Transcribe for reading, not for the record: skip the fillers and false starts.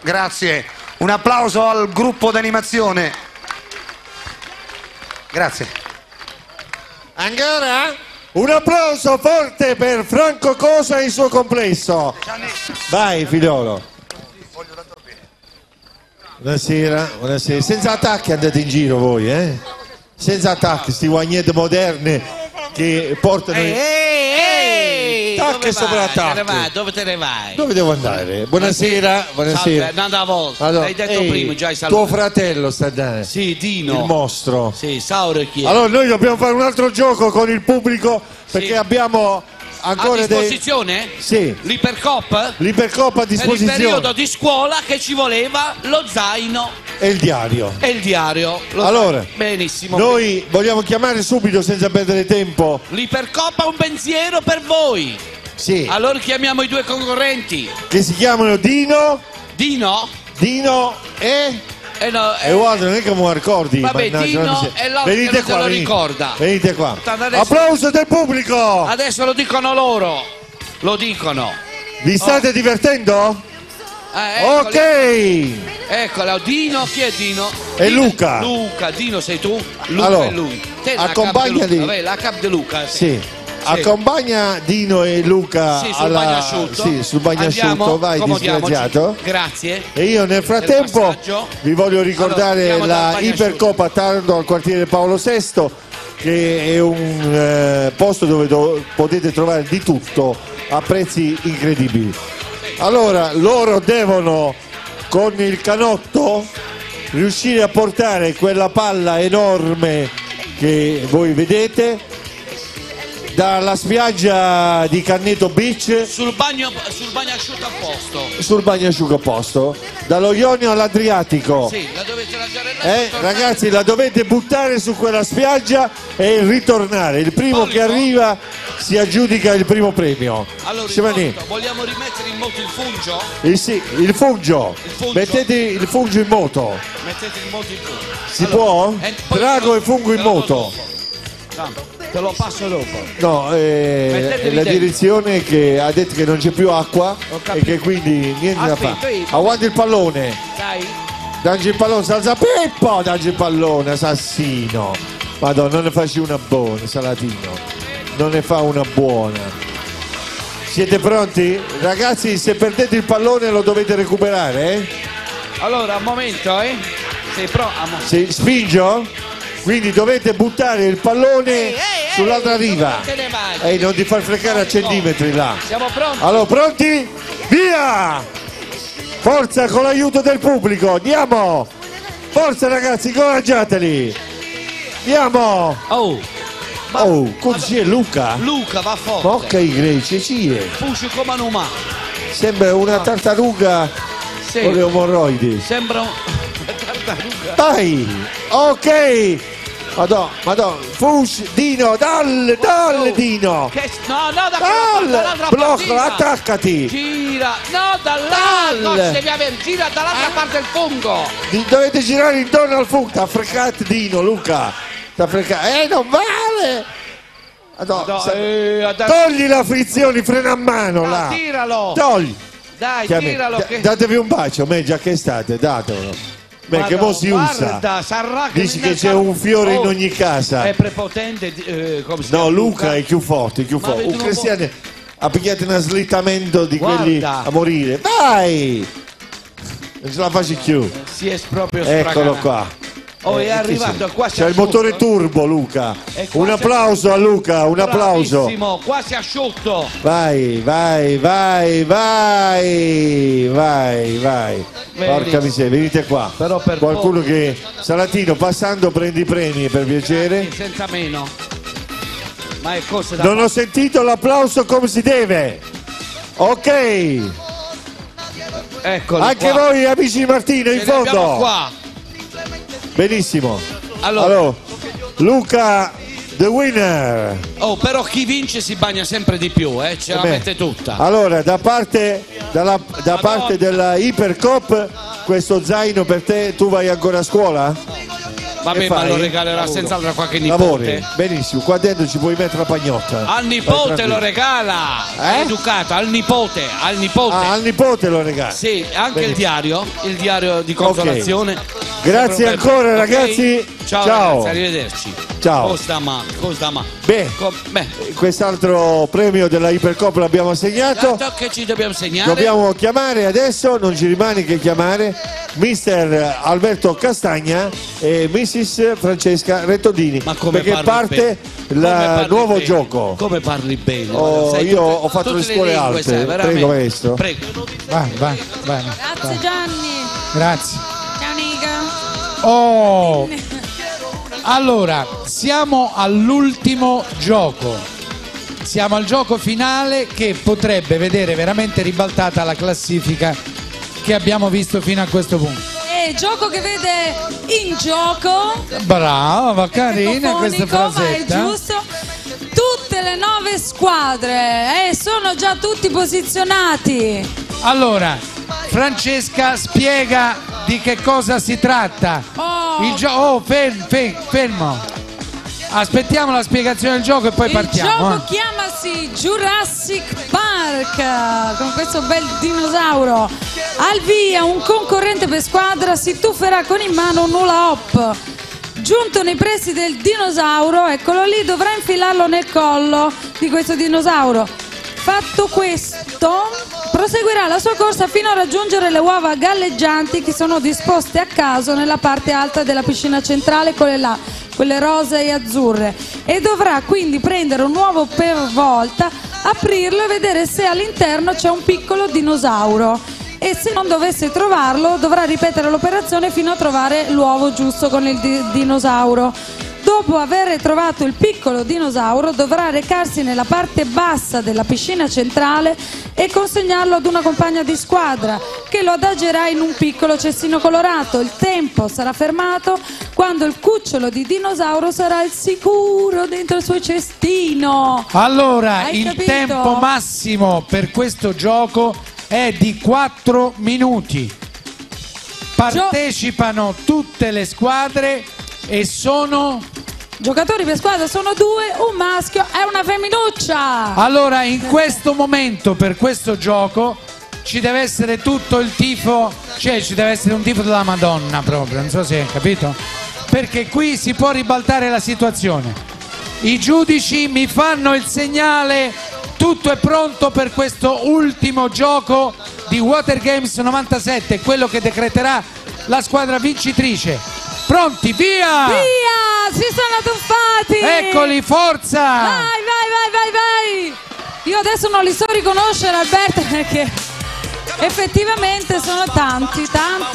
Grazie. Un applauso al gruppo d'animazione. Grazie. Ancora? Un applauso forte per Franco Cosa e il suo complesso. Vai, figliolo. Buonasera, buonasera. Senza attacchi andate in giro voi, eh? Senza attacchi, sti guagnette moderne che portano... Attacchi sopra attacchi. Dove te ne vai? Dove devo andare? Buonasera, buonasera. Salve, una volta. Allora, L'hai detto prima, già hai tuo salutato. fratello sta da... Sì, Dino. Il mostro. Sì, Sauro chi è? Allora noi dobbiamo fare un altro gioco con il pubblico perché Sì. abbiamo ancora a disposizione? Sì. L'Ipercop? L'Ipercop a Per il disposizione. periodo di scuola che ci voleva lo zaino E il diario. e il diario. Allora, benissimo. Noi vogliamo chiamare subito senza perdere tempo. L'Ipercop ha un pensiero per voi. Sì. Allora chiamiamo i due concorrenti. Che si chiamano Dino Dino? e... No, E guarda, non è che me lo ricordi. Vabbè, mannaggia, Dino non mi e l'altro venite che non qua, se lo venite. ricorda. Venite qua. Tanto adesso- Applauso del pubblico. Adesso lo dicono loro. Lo dicono. Vi state divertendo? Eccoli. Ok. Eccolo, Dino, chi è Dino? E Dino- Luca. Luca, Dino sei tu? Luca Allora, è lui. Te la accompagnali. cap de Luca. Vabbè, la cap de Luca. Sì. Accompagna Dino e Luca Sì, sul bagnasciutto. Sì, sul bagnasciutto, Andiamo, vai accomodiamoci. disgraziato. Grazie. E io nel Del frattempo passaggio. vi voglio ricordare Allora, andiamo dal la bagnasciutto. Ipercop a Taranto al quartiere Paolo VI, che è un posto dove potete trovare di tutto a prezzi incredibili. Allora, loro devono con il canotto riuscire a portare quella palla enorme che voi vedete dalla spiaggia di Canneto Beach Sul bagnasciutto a posto. sul bagnasciuga a posto, dallo Ionio all'Adriatico. Sì, la dovete lasciare là. Ragazzi, la dovete buttare su quella spiaggia e ritornare. Il primo Polipo. che arriva si aggiudica il primo premio. Allora, Si va lì. vogliamo rimettere in moto il fungio? Sì, il fungio. Il fungio. Mettete il fungio in moto. Mettete in moto il fungio. Si può? poi Trago te e fungo in te lo do moto. dopo. Tanto, te lo passo dopo. No, Mettetevi la dentro. direzione che ha detto che non c'è più acqua Ho e capito. che quindi niente da Aspetta, fare. io- Aguanta il pallone. Dai. Dagli il pallone, salsa Peppo, dagli il pallone, assassino. Madonna, non ne facci una buona, Salatino. Non ne fa una buona. Siete pronti? Ragazzi, se perdete il pallone lo dovete recuperare, eh? Allora, un momento, Sei pronto? Se spingo? Quindi dovete buttare il pallone sull'altra riva. Dove te ne vai? Ehi, non ti far fregare a centimetri là. Siamo pronti? Allora, pronti? Via! Forza con l'aiuto del pubblico, andiamo! Forza ragazzi, incoraggiateli! Andiamo! Oh, Oh, così è Luca? Luca va forte. Mocca i greci, sì è. Fuscio come un umano. Sembra una tartaruga Sì. con le omorroidi. Sembra una tartaruga. Dai! Ok! Madonna, Fush, Dino, dalle Dino! No, dall'altra Blocco, partita. attaccati! Gira, no, dall'altro. Dal. Devi avere, gira dall'altra parte il fungo. Dovete girare intorno al fungo. T'ha fregato Dino, Luca. T'ha fregato. Non vale! Madonna, togli la frizione, frena a mano là. Tiralo. Togli. Dai, Chiami- tiralo. Che... Datevi un bacio, me già che state, datelo. Beh, che mo si usa. Guarda, sarà che Dici che c'è un fiore in Oh, ogni casa. È prepotente, come si No, chiama? Luca è più forte, più Ma forte. vedi Un un po'. cristiano ha pigliato un slittamento di Guarda. quelli a morire. Vai! Non ce la faccio più. Si è proprio Eccolo sfraganato. qua. Oh, è Chi arrivato sei? quasi C'è il motore turbo, Luca. Un applauso a Luca, un applauso. Bravissimo, quasi asciutto. Vai. Porca miseria, venite qua. Però per Qualcuno poco. che Salatino passando prendi i premi per piacere. Senza meno. Ma è cosa da Non ho sentito l'applauso come si deve. Ok. Eccolo Anche qua. voi amici di Martino in Ce ne abbiamo fondo. qua. Benissimo. Allora. Luca the winner. Oh, però chi vince si bagna sempre di più, ce la Vabbè. mette tutta. Allora, da parte della Ipercop, questo zaino per te, tu vai ancora a scuola? Vabbè, Che ma fai? lo regalerà Lavoro. senz'altro a qualche Lavori, nipote. benissimo, qua dentro ci puoi mettere la pagnotta. Al Vai nipote tranquillo. lo regala. È educato, al nipote, al nipote. Ah, al nipote lo regala. Sì, anche Benissimo. il diario di consolazione. Grazie Sempre un ancora, bel- ragazzi. ok? Ciao, Ciao. ragazzi, arrivederci. Ciao. Costa ma. Beh, Beh, quest'altro premio della Ipercoppa l'abbiamo assegnato. tanto che ci dobbiamo segnare. Dobbiamo chiamare adesso, non ci rimane che chiamare Mister Alberto Castagna e Mrs. Francesca Rettodini, Ma come perché parli parte bene? il Come parli nuovo bene? gioco. Come parli bene? Oh, Sai io tutte- ho fatto tutte le scuole lingue, alte. sai, veramente. Prego, maestro. Prego. Vai. Grazie Gianni. Grazie. Ciao Nico. Oh! Allora, siamo all'ultimo gioco. Siamo al gioco finale che potrebbe vedere veramente ribaltata la classifica che abbiamo visto fino a questo punto. Gioco che vede in gioco. Brava, carina questa Cacofonico, ma è frasetta. giusto. Tutte le 9 squadre sono già tutti posizionati. Allora, Francesca spiega di che cosa si tratta. Fermo. Aspettiamo la spiegazione del gioco e poi Il partiamo. gioco chiamasi Jurassic Park, con questo bel dinosauro. Al via un concorrente per squadra si tufferà con in mano un hula hoop. Giunto nei pressi del dinosauro, eccolo lì, dovrà infilarlo nel collo di questo dinosauro. Fatto questo, proseguirà la sua corsa fino a raggiungere le uova galleggianti che sono disposte a caso nella parte alta della piscina centrale, quelle rosee e azzurre, e dovrà quindi prendere un uovo per volta, aprirlo e vedere se all'interno c'è un piccolo dinosauro, e se non dovesse trovarlo dovrà ripetere l'operazione fino a trovare l'uovo giusto con il dinosauro. Dopo aver trovato il piccolo dinosauro dovrà recarsi nella parte bassa della piscina centrale e consegnarlo ad una compagna di squadra che lo adagerà in un piccolo cestino colorato. Il tempo sarà fermato quando il cucciolo di dinosauro sarà al sicuro dentro il suo cestino. Allora, Hai il capito? tempo massimo per questo gioco è di 4 minuti. Partecipano tutte le squadre e sono... Giocatori per squadra sono 2, un maschio e una femminuccia. Allora, in questo momento, per questo gioco, ci deve essere tutto il tifo, cioè ci deve essere un tifo della Madonna proprio, non so se hai capito? Perché qui si può ribaltare la situazione. I giudici mi fanno il segnale, tutto è pronto per questo ultimo gioco di Water Games 97, quello che decreterà la squadra vincitrice. Pronti, via! Via, si sono tuffati. Eccoli, forza! Vai. Io adesso non li so riconoscere, Alberto, perché effettivamente sono tanti.